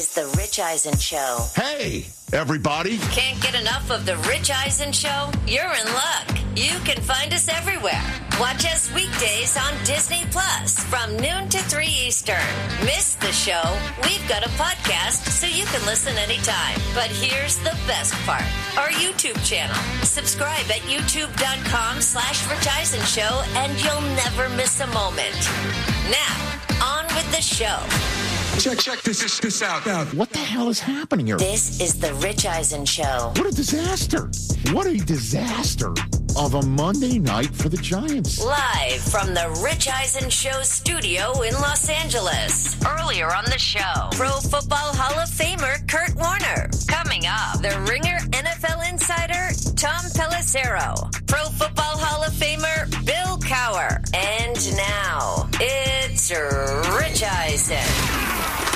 It's the Rich Eisen Show. Hey, everybody. Can't get enough of the Rich Eisen Show? You're in luck. You can find us everywhere. Watch us weekdays on Disney Plus from noon to 3 Eastern. Miss the show? We've got a podcast so you can listen anytime. But here's the best part. Our YouTube channel. Subscribe at youtube.com/Rich Eisen Show and you'll never miss a moment. Now, on with the show. Check this out. What the hell is happening here? This is the Rich Eisen Show. What a disaster. What a disaster of a Monday night for the Giants. Live from the Rich Eisen Show studio in Los Angeles. Earlier on the show, Pro Football Hall of Famer Kurt Warner. Coming up, the Ringer NFL insider Tom Pelissero. Pro Football Hall of Famer Bill Cowher. And now, it's Rich Eisen.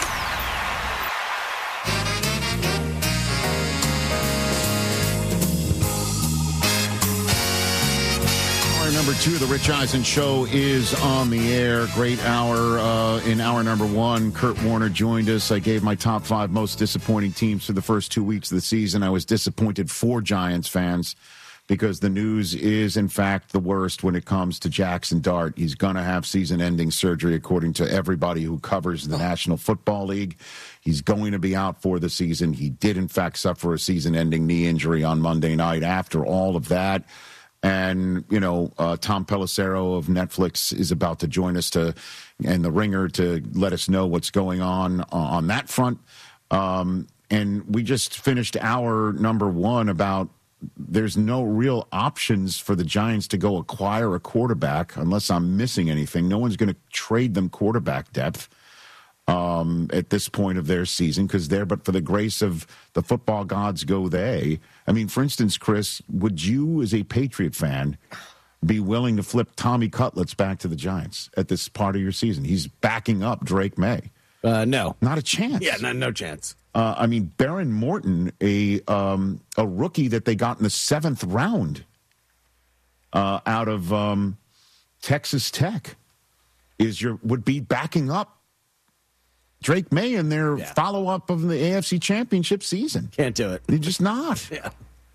Number 2 of the Rich Eisen Show is on the air. Great hour. In hour number 1, Kurt Warner joined us. I gave my top 5 most disappointing teams for the first 2 weeks of the season. I was disappointed for Giants fans because the news is, in fact, the worst when it comes to Jackson Dart. He's going to have season-ending surgery, according to everybody who covers the National Football League. He's going to be out for the season. He did, in fact, suffer a season-ending knee injury on Monday night. After all of that, and, Tom Pelissero of Netflix is about to join us and the Ringer to let us know what's going on that front. And we just finished hour number 1 about there's no real options for the Giants to go acquire a quarterback unless I'm missing anything. No one's going to trade them quarterback depth at this point of their season because but for the grace of the football gods go they. I mean, for instance, Chris, would you as a Patriot fan be willing to flip Tommy Cutlets back to the Giants at this part of your season? He's backing up Drake May. No. Not a chance. Yeah, no chance. Baron Morton, a rookie that they got in the 7th round out of Texas Tech, would be backing up Drake May in their follow-up of the AFC Championship season. Can't do it. They're just not. Yeah.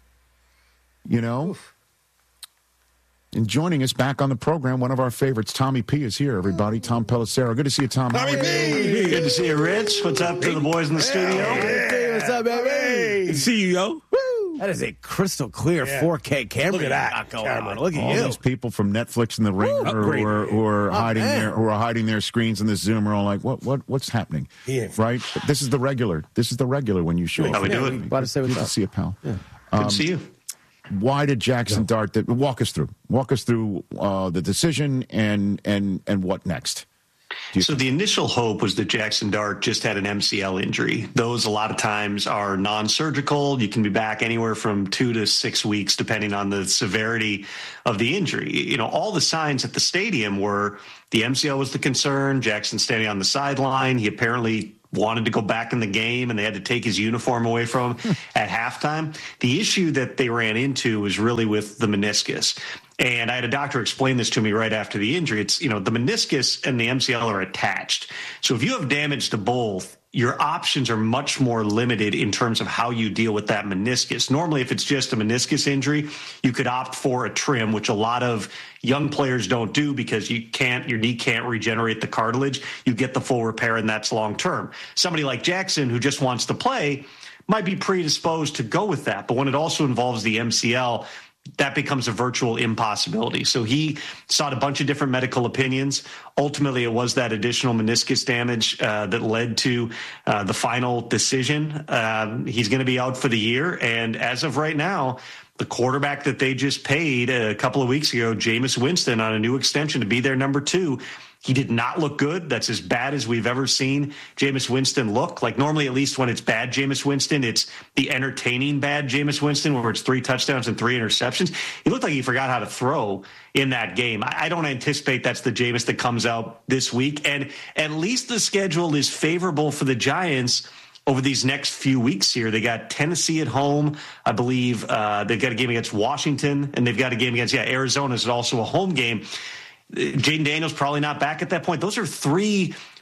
Oof. And joining us back on the program, one of our favorites, Tommy P, is here, everybody. Tom Pelissero. Good to see you, Tom. Tommy P! Good to see you, Rich. What's up to the boys in the studio? Hey, what's up, baby? Good to see you, yo. Woo! That is a crystal clear 4K camera. Look at that. Going on. Look at all you. These people from Netflix and the Ringer who are hiding their screens in the Zoom are all like, what's happening? Yeah. Right? This is the regular. This is the regular when you show up. How we doing? Glad to say what's Good up. to see you, pal. Good to see you. Why did Jackson Dart? Walk us through the decision and what next. So the initial hope was that Jackson Dart just had an MCL injury. Those a lot of times are non-surgical. You can be back anywhere from 2 to 6 weeks, depending on the severity of the injury. All the signs at the stadium were the MCL was the concern. Jackson standing on the sideline. He apparently wanted to go back in the game, and they had to take his uniform away from him at halftime. The issue that they ran into was really with the meniscus. And I had a doctor explain this to me right after the injury. It's, the meniscus and the MCL are attached. So if you have damage to both, your options are much more limited in terms of how you deal with that meniscus. Normally, if it's just a meniscus injury, you could opt for a trim, which a lot of young players don't do because your knee can't regenerate the cartilage. You get the full repair, and that's long term. Somebody like Jackson, who just wants to play, might be predisposed to go with that. But when it also involves the MCL, that becomes a virtual impossibility. So he sought a bunch of different medical opinions. Ultimately, it was that additional meniscus damage that led to the final decision. He's going to be out for the year. And as of right now, the quarterback that they just paid a couple of weeks ago, Jameis Winston, on a new extension to be their number 2, he did not look good. That's as bad as we've ever seen Jameis Winston look. Like normally, at least when it's bad Jameis Winston, it's the entertaining bad Jameis Winston where it's 3 touchdowns and 3 interceptions. He looked like he forgot how to throw in that game. I don't anticipate that's the Jameis that comes out this week. And at least the schedule is favorable for the Giants over these next few weeks here. They got Tennessee at home. I believe they've got a game against Washington, and they've got a game against Arizona is also a home game. Jaden Daniels probably not back at that point. Those are 3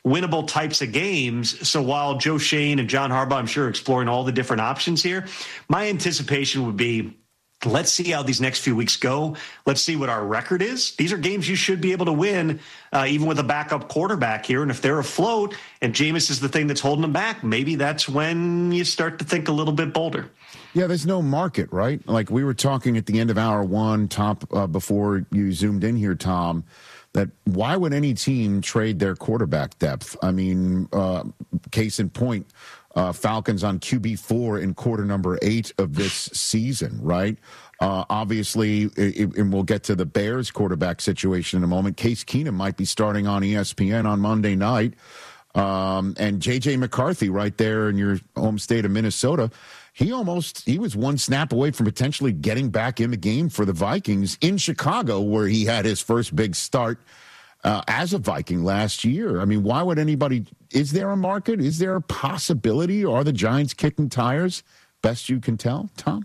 winnable types of games. So while Joe Schoen and John Harbaugh, I'm sure, are exploring all the different options here, my anticipation would be, let's see how these next few weeks go. Let's see what our record is. These are games you should be able to win, even with a backup quarterback here. And if they're afloat and Jameis is the thing that's holding them back, maybe that's when you start to think a little bit bolder. Yeah, there's no market, right? Like we were talking at the end of hour one, before you zoomed in here, Tom, that why would any team trade their quarterback depth? I mean, case in point, Falcons on QB4 in quarter number 8 of this season, right? Obviously, and we'll get to the Bears quarterback situation in a moment. Case Keenum might be starting on ESPN on Monday night. And J.J. McCarthy right there in your home state of Minnesota, he was one snap away from potentially getting back in the game for the Vikings in Chicago, where he had his first big start as a Viking last year. I mean, why would anybody? Is there a market? Is there a possibility? Are the Giants kicking tires? Best you can tell, Tom?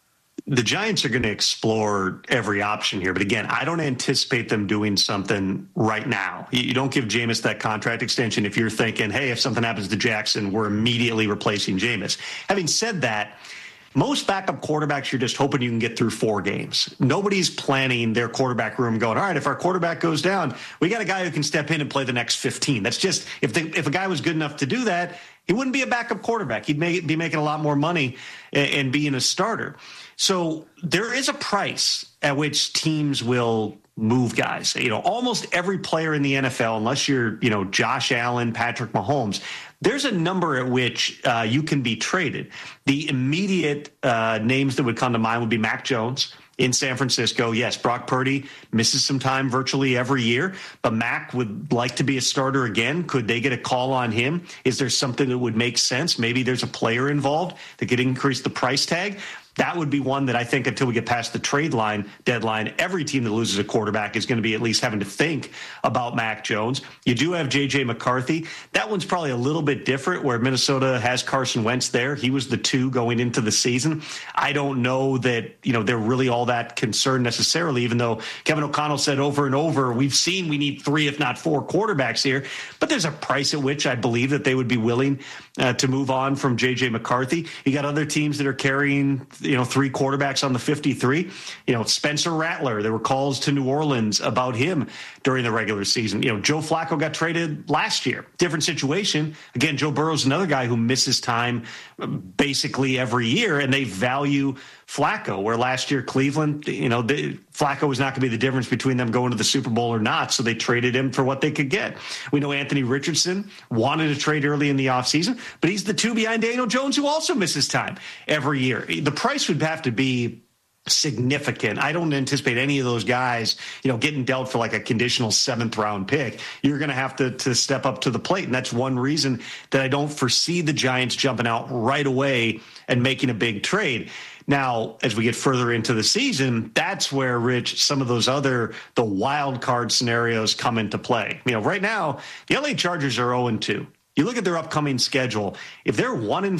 The Giants are going to explore every option here. But again, I don't anticipate them doing something right now. You don't give Jameis that contract extension if you're thinking, hey, if something happens to Jackson, we're immediately replacing Jameis. Having said that, most backup quarterbacks, you're just hoping you can get through 4 games. Nobody's planning their quarterback room going, all right, if our quarterback goes down, we got a guy who can step in and play the next 15. That's just, if a guy was good enough to do that, he wouldn't be a backup quarterback. He'd be making a lot more money and being a starter. So there is a price at which teams will move guys. Almost every player in the NFL, unless you're, Josh Allen, Patrick Mahomes, there's a number at which you can be traded. The immediate names that would come to mind would be Mac Jones in San Francisco. Yes, Brock Purdy misses some time virtually every year, but Mac would like to be a starter again. Could they get a call on him? Is there something that would make sense? Maybe there's a player involved that could increase the price tag. That would be one that I think until we get past the trade deadline, every team that loses a quarterback is going to be at least having to think about Mac Jones. You do have J.J. McCarthy. That one's probably a little bit different where Minnesota has Carson Wentz there. He was the 2 going into the season. I don't know that, they're really all that concerned necessarily, even though Kevin O'Connell said over and over, we've seen we need 3, if not 4 quarterbacks here. But there's a price at which I believe that they would be willing to move on from J.J. McCarthy. You got other teams that are carrying 3 quarterbacks on the 53. Spencer Rattler, there were calls to New Orleans about him during the regular season. Joe Flacco got traded last year. Different situation. Again, Joe Burrow's another guy who misses time basically every year, and they value Flacco, where last year Cleveland, Flacco was not going to be the difference between them going to the Super Bowl or not, so they traded him for what they could get. We know Anthony Richardson wanted to trade early in the offseason, but he's the 2 behind Daniel Jones, who also misses time every year. The price would have to be significant. I don't anticipate any of those guys, getting dealt for like a conditional 7th round pick. You're going to have to step up to the plate. And that's one reason that I don't foresee the Giants jumping out right away and making a big trade. Now, as we get further into the season, that's where, Rich, some of those the wild card scenarios come into play. Right now, the LA Chargers are 0-2. You look at their upcoming schedule. If they're 1-5,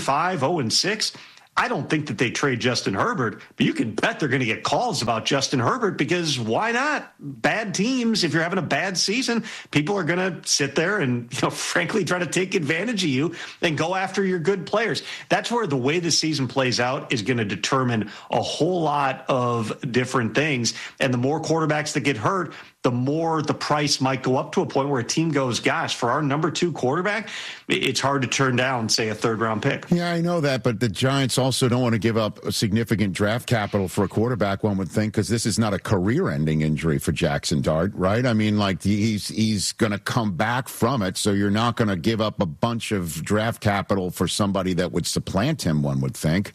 0-6, I don't think that they trade Justin Herbert, but you can bet they're going to get calls about Justin Herbert because why not? Bad teams, if you're having a bad season, people are going to sit there and, frankly, try to take advantage of you and go after your good players. That's where the way the season plays out is going to determine a whole lot of different things. And the more quarterbacks that get hurt, the more the price might go up to a point where a team goes, gosh, for our number 2 quarterback, it's hard to turn down, say, a 3rd-round pick. Yeah, I know that, but the Giants also don't want to give up a significant draft capital for a quarterback, one would think, because this is not a career-ending injury for Jackson Dart, right? I mean, like, he's going to come back from it, so you're not going to give up a bunch of draft capital for somebody that would supplant him, one would think.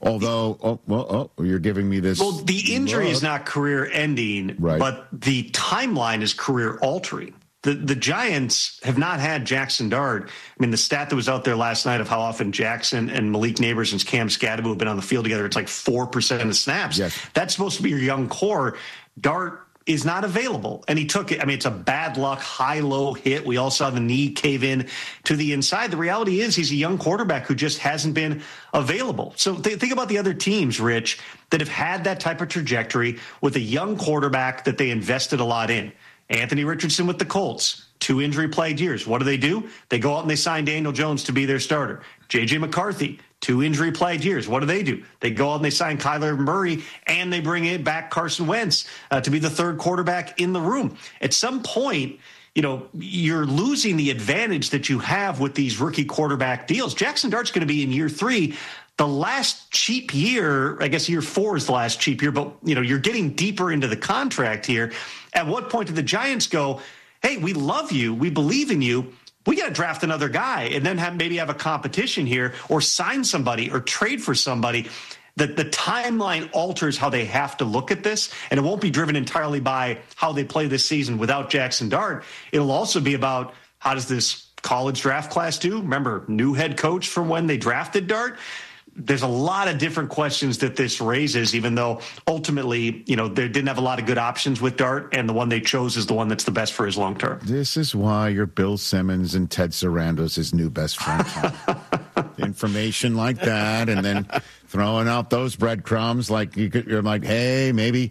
Although, you're giving me this. Well, the injury is not career-ending, right, but the timeline is career-altering. The Giants have not had Jackson Dart. I mean, the stat that was out there last night of how often Jackson and Malik Neighbors and Cam Scadaboo have been on the field together, it's like 4% of snaps. Yes. That's supposed to be your young core. Dart is not available. And he took it. I mean, it's a bad luck, high-low hit. We all saw the knee cave in to the inside. The reality is he's a young quarterback who just hasn't been available. So think about the other teams, Rich, that have had that type of trajectory with a young quarterback that they invested a lot in. Anthony Richardson with the Colts. 2 injury-plagued years. What do? They go out and they sign Daniel Jones to be their starter. J.J. McCarthy, 2 injury-plagued years. What do? They go out and they sign Kyler Murray, and they bring in back Carson Wentz to be the third quarterback in the room. At some point, you're losing the advantage that you have with these rookie quarterback deals. Jackson Dart's going to be in year 3. The last cheap year, I guess year 4 is the last cheap year, but you're getting deeper into the contract here. At what point do the Giants go, hey, we love you, we believe in you, we got to draft another guy and then maybe have a competition here, or sign somebody or trade for somebody? The timeline alters how they have to look at this, and it won't be driven entirely by how they play this season without Jackson Dart. It'll also be about, how does this college draft class do? Remember, new head coach from when they drafted Dart. There's a lot of different questions that this raises, even though ultimately, they didn't have a lot of good options with Dart, and the one they chose is the one that's the best for his long term. This is why you're Bill Simmons and Ted Sarandos, his new best friend. Information like that, and then throwing out those breadcrumbs like you're like, hey, maybe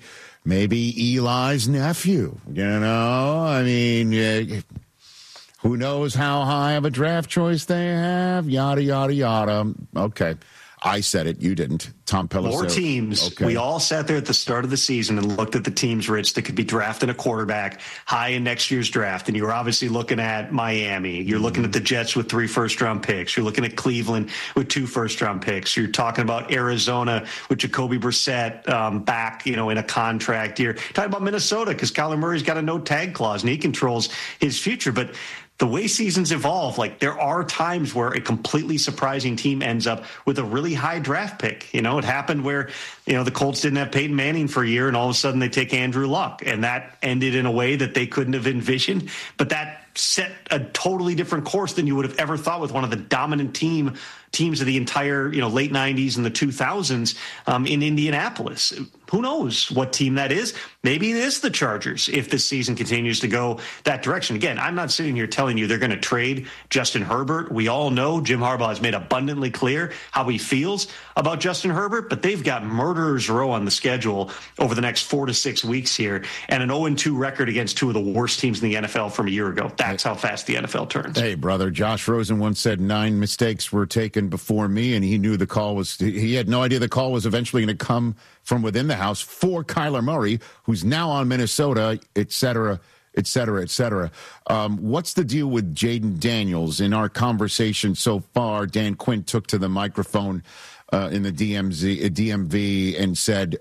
Eli's nephew. I mean, who knows how high of a draft choice they have? Yada yada yada. Okay. I said it. You didn't. Tom Pelissero. More teams. Okay. We all sat there at the start of the season and looked at the teams, Rich, that could be drafting a quarterback high in next year's draft. And you were obviously looking at Miami. You're looking at the Jets with 3 first-round picks. You're looking at Cleveland with 2 first-round picks. You're talking about Arizona with Jacoby Brissett back, in a contract year. Talking about Minnesota because Kyler Murray's got a no-tag clause and he controls his future. But the way seasons evolve, there are times where a completely surprising team ends up with a really high draft pick. It happened where, the Colts didn't have Peyton Manning for a year, and all of a sudden they take Andrew Luck, and that ended in a way that they couldn't have envisioned. But that set a totally different course than you would have ever thought with one of the dominant teams of the entire, late 90s and the 2000s in Indianapolis. Who knows what team that is? Maybe it is the Chargers if this season continues to go that direction. Again, I'm not sitting here telling you they're going to trade Justin Herbert. We all know Jim Harbaugh has made abundantly clear how he feels about Justin Herbert, but they've got murderers row on the schedule over the next 4 to 6 weeks here, and an 0-2 record against 2 of the worst teams in the NFL from a year ago. That's how fast the NFL turns. Hey, brother, Josh Rosen once said 9 mistakes were taken before me, and he knew the call was, he had no idea the call was eventually going to come from within the house for Kyler Murray, who's now on Minnesota, et cetera, et cetera, et cetera. What's the deal with Jaden Daniels? In our conversation so far, Dan Quinn took to the microphone in the DMV and said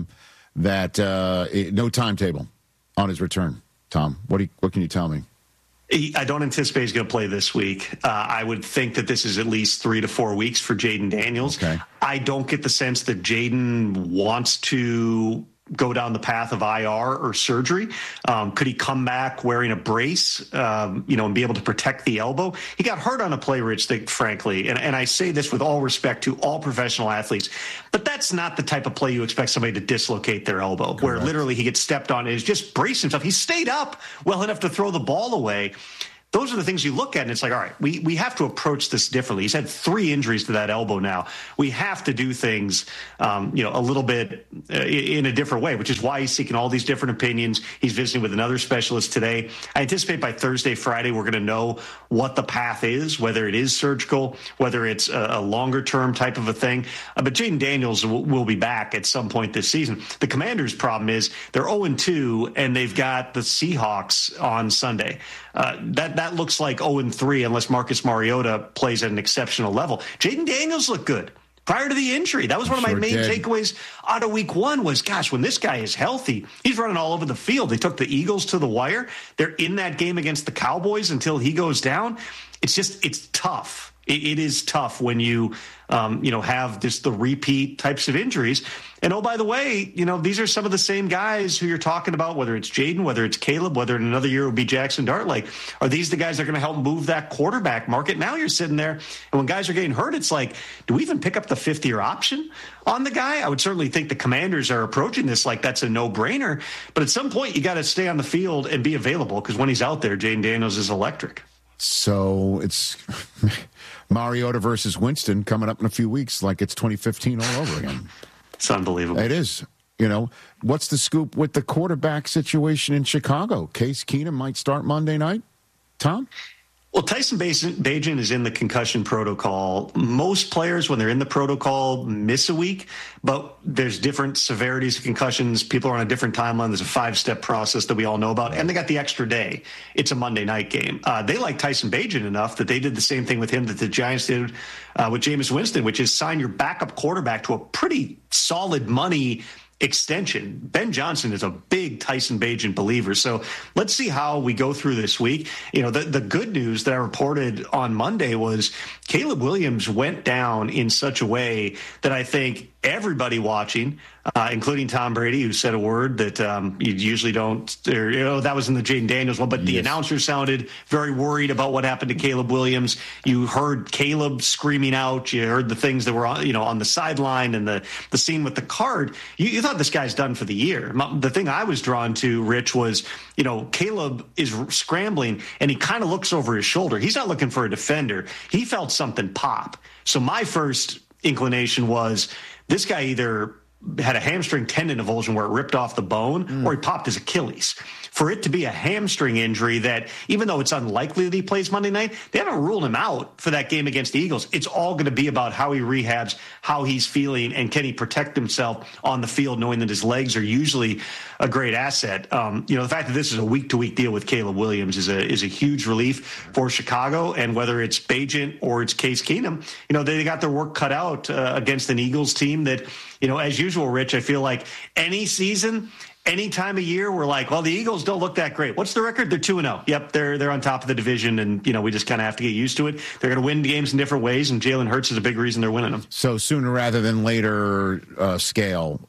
that no timetable on his return. Tom, what can you tell me? I don't anticipate he's going to play this week. I would think that this is at least 3 to 4 weeks for Jaden Daniels. Okay. I don't get the sense that Jaden wants to go down the path of IR or surgery. Could he come back wearing a brace, and be able to protect the elbow? He got hurt on a play, Rich, frankly, and I say this with all respect to all professional athletes, but that's not the type of play you expect somebody to dislocate their elbow, correct, where literally he gets stepped on and is just braced himself. He stayed up well enough to throw the ball away. Those are the things you look at, and it's like, all right, we have to approach this differently. He's had 3 injuries to that elbow now. We have to do things, a little bit in a different way, which is why he's seeking all these different opinions. He's visiting with another specialist today. I anticipate by Thursday, Friday, we're going to know what the path is, whether it is surgical, whether it's a longer-term type of a thing. But Jaden Daniels will be back at some point this season. The Commanders' problem is they're 0-2, and they've got the Seahawks on Sunday. That looks like 0-3 unless Marcus Mariota plays at an exceptional level. Jaden Daniels looked good prior to the injury. That was one of my main takeaways out of week 1 was, gosh, when this guy is healthy, he's running all over the field. They took the Eagles to the wire. They're in that game against the Cowboys until he goes down. It's tough. It is tough when you have just the repeat types of injuries. And, oh, by the way, these are some of the same guys who you're talking about, whether it's Jaden, whether it's Caleb, whether in another year it would be Jackson Dart. Like, are these the guys that are going to help move that quarterback market? Now you're sitting there, and when guys are getting hurt, it's like, do we even pick up the 5th-year option on the guy? I would certainly think the Commanders are approaching this like that's a no-brainer. But at some point, you got to stay on the field and be available because when he's out there, Jaden Daniels is electric. So it's Mariota versus Winston coming up in a few weeks like it's 2015 all over again. It's unbelievable. It is. What's the scoop with the quarterback situation in Chicago? Case Keenum might start Monday night? Tom? Well, Tyson Bagent is in the concussion protocol. Most players, when they're in the protocol, miss a week, but there's different severities of concussions. People are on a different timeline. There's a 5-step process that we all know about, and they got the extra day. It's a Monday night game. They like Tyson Bagent enough that they did the same thing with him that the Giants did with Jameis Winston, which is sign your backup quarterback to a pretty solid money extension. Ben Johnson is a big Tyson Bagent believer. So let's see how we go through this week. You know, the good news that I reported on Monday was Caleb Williams went down in such a way that I think everybody watching, including Tom Brady, who said a word that you usually don't, or, you know, that was in the Jaden Daniels one, but the announcer sounded very worried about what happened to Caleb Williams. You heard Caleb screaming out. You heard the things that were on the sideline and the scene with the card. You thought this guy's done for the year. The thing I was drawn to, Rich, was, Caleb is scrambling and he kind of looks over his shoulder. He's not looking for a defender. He felt something pop. So my first inclination was this guy either had a hamstring tendon avulsion where it ripped off the bone or he popped his Achilles. For it to be a hamstring injury that, even though it's unlikely that he plays Monday night, they haven't ruled him out for that game against the Eagles. It's all going to be about how he rehabs, how he's feeling, and can he protect himself on the field, knowing that his legs are usually a great asset. The fact that this is a week-to-week deal with Caleb Williams is a huge relief for Chicago. And whether it's Bagent or it's Case Keenum, they got their work cut out against an Eagles team that, as usual, Rich, I feel like any season, any time of year, we're like, well, the Eagles don't look that great. What's the record? They're 2-0. Yep, they're on top of the division, and we just kind of have to get used to it. They're going to win games in different ways, and Jalen Hurts is a big reason they're winning them. So sooner rather than later scale,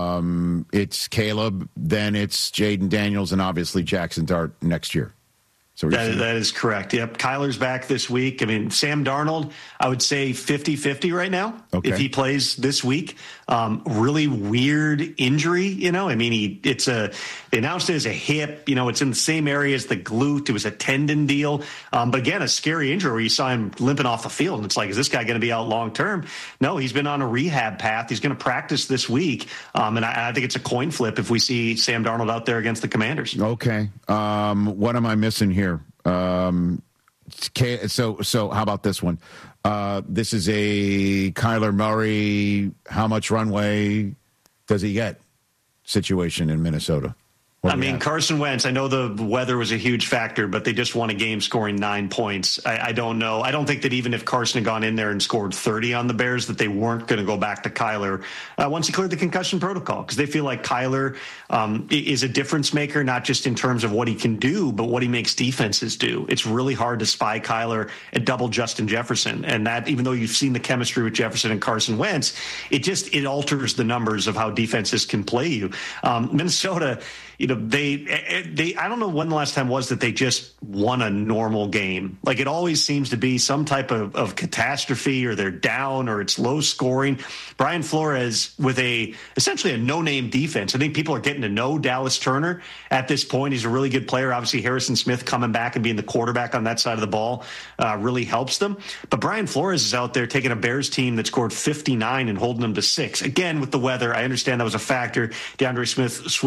it's Caleb, then it's Jaden Daniels, and obviously Jackson Dart next year. So that is correct. Yep. Kyler's back this week. I mean, Sam Darnold, I would say 50-50 right now. Okay. If he plays this week. Really weird injury, they announced it as a hip, it's in the same area as the glute. It was a tendon deal. But again, a scary injury where you saw him limping off the field. And it's like, is this guy going to be out long term? No, he's been on a rehab path. He's going to practice this week. And I think it's a coin flip if we see Sam Darnold out there against the Commanders. Okay. What am I missing here? So how about this one? This is a Kyler Murray, how much runway does he get situation in Minnesota? Carson Wentz, I know the weather was a huge factor, but they just won a game scoring 9 points. I don't know. I don't think that even if Carson had gone in there and scored 30 on the Bears, that they weren't going to go back to Kyler once he cleared the concussion protocol, because they feel like Kyler is a difference maker, not just in terms of what he can do, but what he makes defenses do. It's really hard to spy Kyler at double Justin Jefferson. And that, even though you've seen the chemistry with Jefferson and Carson Wentz, it alters the numbers of how defenses can play you. Minnesota, they I don't know when the last time was that they just won a normal game. Like, it always seems to be some type of catastrophe, or they're down, or it's low scoring. Brian Flores with essentially a no-name defense. I think people are getting to know Dallas Turner at this point. He's a really good player. Obviously, Harrison Smith coming back and being the quarterback on that side of the ball really helps them. But Brian Flores is out there taking a Bears team that scored 59 and holding them to 6. Again, with the weather, I understand that was a factor. DeAndre Smith